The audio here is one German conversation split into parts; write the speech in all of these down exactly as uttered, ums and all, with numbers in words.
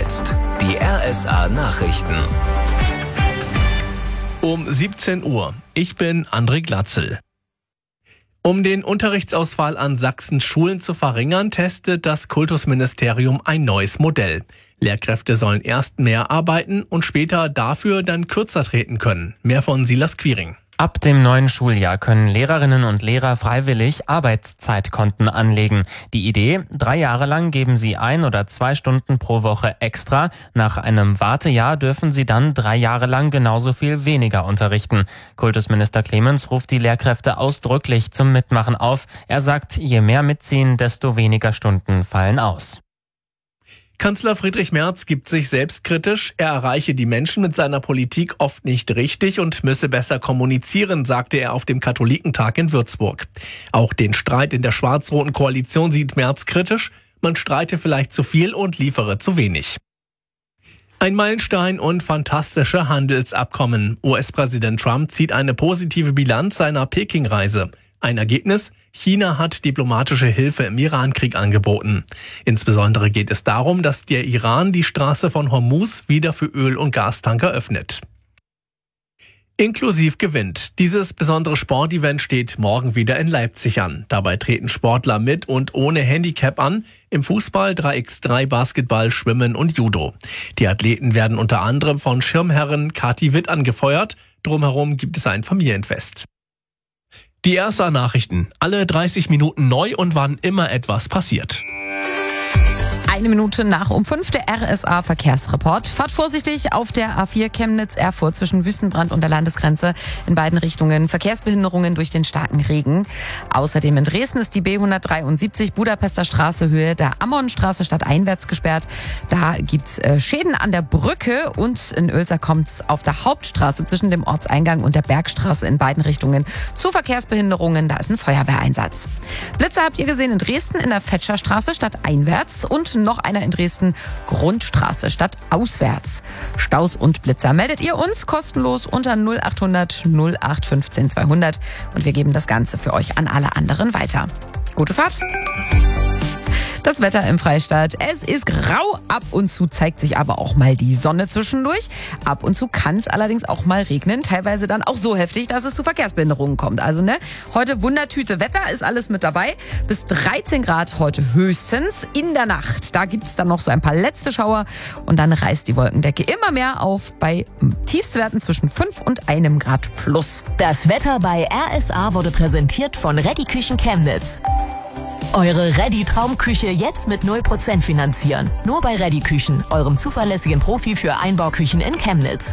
jetzt die R S A-Nachrichten. Um siebzehn Uhr. Ich bin André Glatzel. Um den Unterrichtsausfall an Sachsens Schulen zu verringern, testet das Kultusministerium ein neues Modell. Lehrkräfte sollen erst mehr arbeiten und später dafür dann kürzer treten können. Mehr von Silas Quiring. Ab dem neuen Schuljahr können Lehrerinnen und Lehrer freiwillig Arbeitszeitkonten anlegen. Die Idee: drei Jahre lang geben sie ein oder zwei Stunden pro Woche extra. Nach einem Wartejahr dürfen sie dann drei Jahre lang genauso viel weniger unterrichten. Kultusminister Clemens ruft die Lehrkräfte ausdrücklich zum Mitmachen auf. Er sagt, je mehr mitziehen, desto weniger Stunden fallen aus. Kanzler Friedrich Merz gibt sich selbstkritisch, er erreiche die Menschen mit seiner Politik oft nicht richtig und müsse besser kommunizieren, sagte er auf dem Katholikentag in Würzburg. Auch den Streit in der schwarz-roten Koalition sieht Merz kritisch, man streite vielleicht zu viel und liefere zu wenig. Ein Meilenstein und fantastische Handelsabkommen. U S-Präsident Trump zieht eine positive Bilanz seiner Peking-Reise. Ein Ergebnis: China hat diplomatische Hilfe im Iran-Krieg angeboten. Insbesondere geht es darum, dass der Iran die Straße von Hormuz wieder für Öl- und Gastanker öffnet. Inklusiv gewinnt. Dieses besondere Sportevent steht morgen wieder in Leipzig an. Dabei treten Sportler mit und ohne Handicap an. Im Fußball, drei gegen drei, Basketball, Schwimmen und Judo. Die Athleten werden unter anderem von Schirmherrin Kathi Witt angefeuert. Drumherum gibt es ein Familienfest. Die R S A-Nachrichten. Alle dreißig Minuten neu und wann immer etwas passiert. Eine Minute nach um fünf, der R S A-Verkehrsreport. Fahrt vorsichtig auf der A vier Chemnitz-Erfurt zwischen Wüstenbrand und der Landesgrenze. In beiden Richtungen Verkehrsbehinderungen durch den starken Regen. Außerdem in Dresden ist die B hundertdreiundsiebzig Budapester Straße Höhe der Ammonstraße stadteinwärts gesperrt. Da gibt's äh, Schäden an der Brücke und in Oelsa kommt's auf der Hauptstraße zwischen dem Ortseingang und der Bergstraße in beiden Richtungen zu Verkehrsbehinderungen. Da ist ein Feuerwehreinsatz. Blitze habt ihr gesehen in Dresden in der Fetscherstraße stadteinwärts und noch einer in Dresden Grundstraße stadtauswärts. Staus und Blitzer meldet ihr uns kostenlos unter null acht hundert null acht fünfzehn zweihundert und wir geben das Ganze für euch an alle anderen weiter. Gute Fahrt! Das Wetter im Freistaat. Es ist grau, ab und zu zeigt sich aber auch mal die Sonne zwischendurch. Ab und zu kann es allerdings auch mal regnen, teilweise dann auch so heftig, dass es zu Verkehrsbehinderungen kommt. Also ne, heute Wundertüte Wetter, ist alles mit dabei. Bis dreizehn Grad heute höchstens. In der Nacht, da gibt es dann noch so ein paar letzte Schauer und dann reißt die Wolkendecke immer mehr auf bei Tiefstwerten zwischen fünf und einem Grad plus. Das Wetter bei R S A wurde präsentiert von Reddy Küchen Chemnitz. Eure Reddy-Traumküche jetzt mit null Prozent finanzieren. Nur bei Reddy Küchen, eurem zuverlässigen Profi für Einbauküchen in Chemnitz.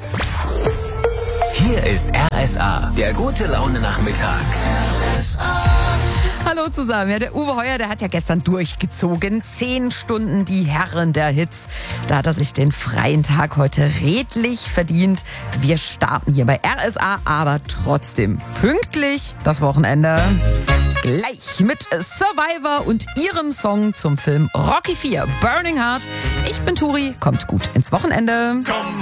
Hier ist R S A, der gute Laune-Nachmittag. R S A. Hallo zusammen. Ja, der Uwe Heuer, der hat ja gestern durchgezogen. Zehn Stunden die Herren der Hits. Da hat er sich den freien Tag heute redlich verdient. Wir starten hier bei R S A, aber trotzdem pünktlich das Wochenende. Gleich mit Survivor und ihrem Song zum Film Rocky vier, Burning Heart. Ich bin Turi, kommt gut ins Wochenende. Come